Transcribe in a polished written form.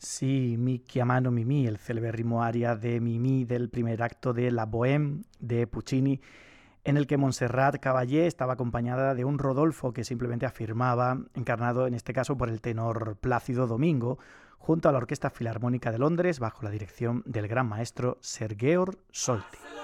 Sí, Mi chiamano Mimì, el celebérrimo aria de Mimì del primer acto de La Bohème de Puccini, en el que Montserrat Caballé estaba acompañada de un Rodolfo que simplemente afirmaba, encarnado en este caso por el tenor Plácido Domingo, junto a la Orquesta Filarmónica de Londres bajo la dirección del gran maestro Sir Georg Solti.